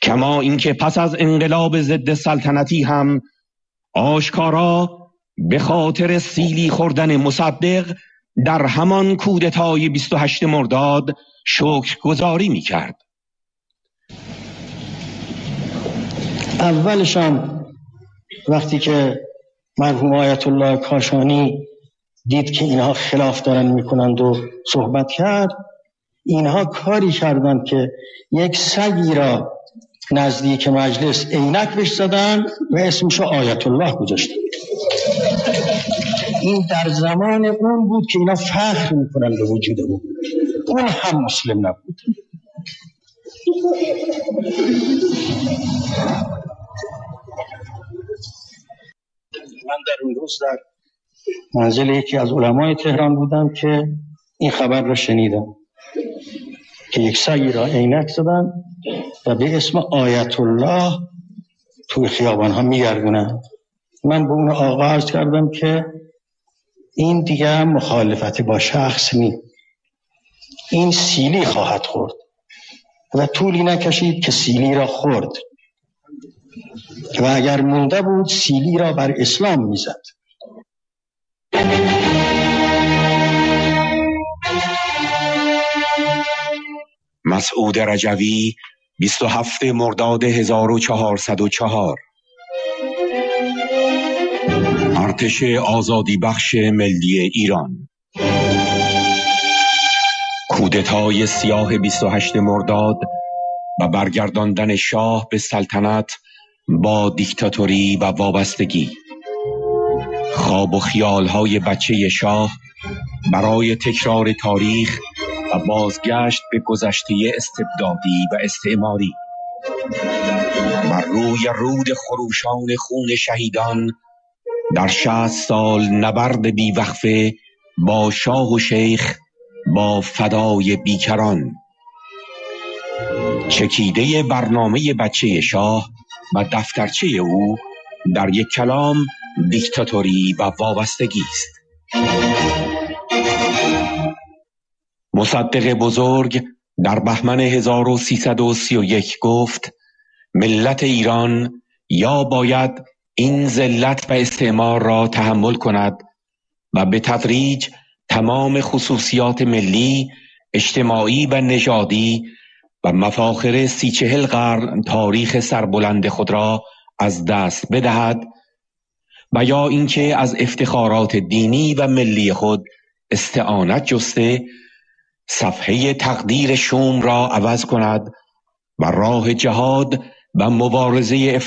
کما اینکه پس از انقلاب ضد سلطنتی هم آشکارا به خاطر سیلی خوردن مصدق در همان کودتای 28 مرداد شکرگزاری می‌کرد. اولش هم وقتی که مرحوم آیت الله کاشانی دید که اینها خلاف دارن میکنند و صحبت کرد، اینها کاری کردند که یک سگی را نزدیک مجلس عینک بهش زدن و اسمشو آیت الله گذاشتن. این در زمان اون بود که اینا فخر میکنن به وجود اون هم مسلم نبود. من در اون روز در منزل یکی از علمای تهران بودم که این خبر را شنیدم که یک سگی را عینک زدن و به اسم آیت الله توی خیابان ها میگردونن. من به اون آقا عرض کردم که این دیگه مخالفت با شخص نیست، این سیلی خواهد خورد و طولی نکشید که سیلی را خورد و اگر مونده بود سیلی را بر اسلام میزد. مسعود رجوی 27 مرداد 1404. ارتش آزادی بخش ملی ایران. کودتای سیاه 28 مرداد و برگرداندن شاه به سلطنت با دیکتاتوری و وابستگی. خواب و خیالهای بچه شاه برای تکرار تاریخ و بازگشت به گذشته استبدادی و استعماری. بر روی رود خروشان خون شهیدان در 60 سال نبرد بیوقفه با شاه و شیخ، با فدای بیکران. چکیده برنامه بچه شاه و دفترچه او در یک کلام دیکتاتوری و وابستگی است. مصدق بزرگ در بهمن 1331 گفت ملت ایران یا باید این ذلت و استعمار را تحمل کند و به تدریج تمام خصوصیات ملی، اجتماعی و نژادی و مفاخر 30-40 قرن تاریخ سربلند خود را از دست بدهد و یا اینکه از افتخارات دینی و ملی خود استعانت جسته صفحه تقدیر شوم را عوض کند و راه جهاد و مبارزه